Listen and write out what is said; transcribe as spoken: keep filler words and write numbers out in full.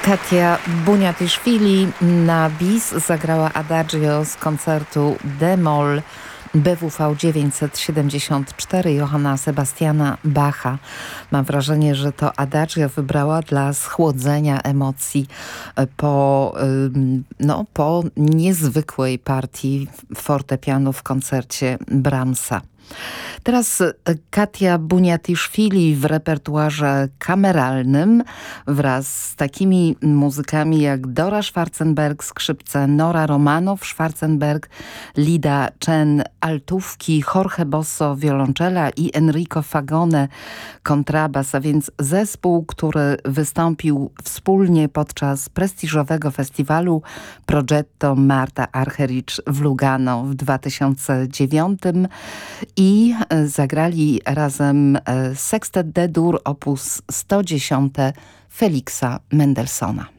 Katia Buniatyszwili na bis zagrała Adagio z koncertu D-moll B W V dziewięćset siedemdziesiąt cztery Johanna Sebastiana Bacha. Mam wrażenie, że to Adagio wybrała dla schłodzenia emocji po, no, po niezwykłej partii fortepianu w koncercie Brahmsa. Teraz Katia Buniatyszwili w repertuarze kameralnym wraz z takimi muzykami jak Dora Schwarzenberg skrzypce, Nora Romanow Schwarzenberg, Lida Chen altówki, Jorge Bosso wiolonczela i Enrico Fagone kontrabas, a więc zespół, który wystąpił wspólnie podczas prestiżowego festiwalu Progetto Marta Argerich w Lugano w dwa tysiące dziewiątym i zagrali razem Sextet D-dur op. sto dziesięć Feliksa Mendelssohna.